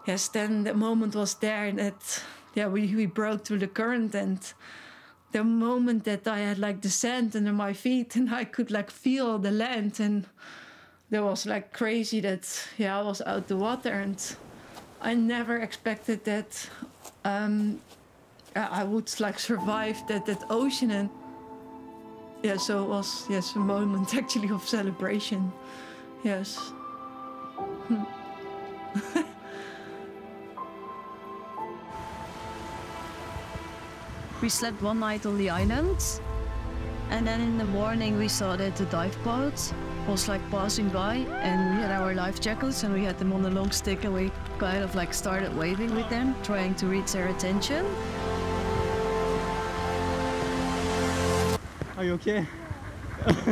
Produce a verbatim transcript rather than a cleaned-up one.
yes, then the moment was there that yeah we, we broke through the current, and the moment that I had like the sand under my feet and I could like feel the land, and that was like crazy that yeah I was out the water, and I never expected that um, I would like survive that that ocean. And yeah, so it was yes a moment actually of celebration. Yes. Hmm. We slept one night on the island, and then in the morning we saw that the dive boat was like passing by, and we had our life jackets and we had them on a long stick, and we kind of like started waving with them, trying to reach their attention. Are you okay?